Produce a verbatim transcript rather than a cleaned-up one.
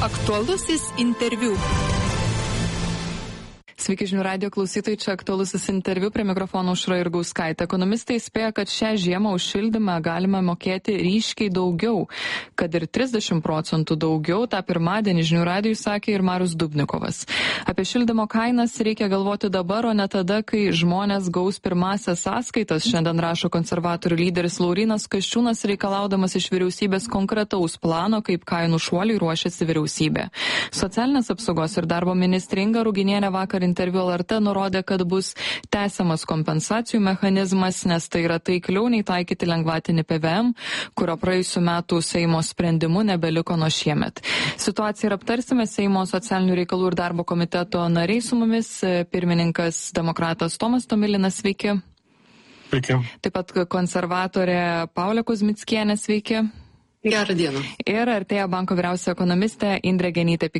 Aktualusis interviu. Sveiki žinių radijo klausytojai, čia aktualusis interviu, prie mikrofono Aušra Jurgauskaitė. Ekonomistai įspėja, kad šią žiemą už šildymą galima mokėti ryškiai daugiau, kad ir trisdešimt procentų daugiau, tą pirmadienį žinių radijui sakė ir Marius Dubnikovas. Apie šildymo kainas reikia galvoti dabar, o ne tada, kai žmonės gaus pirmąsias sąskaitas. Šiandien rašo konservatorių lyderis Laurynas Kasčiūnas, reikalaudamas iš vyriausybės konkretaus plano, kaip kainų šuoliui ruošiasi vyriausybė. Socialinės apsaugos ir darbo ministrė Inga Ruginienė vakar interviu L R T nurodė, kad bus tęsiamas kompensacijų mechanizmas, nes tai yra taikliau nei taikyti lengvatinį P V M, kurio praėjusiu metu Seimo sprendimu nebeliko nuo šiemet. Situaciją ir aptarsime. Seimo socialinių reikalų ir darbo komiteto nariai su mumis, pirmininkas demokratas Tomas Tomilinas, sveiki. Sveiki. Taip pat konservatorė Paulė Kuzmickienė, sveiki. Gerą dieną. Ir artėja banko vyriausia ekonomistė Indrė Genytė.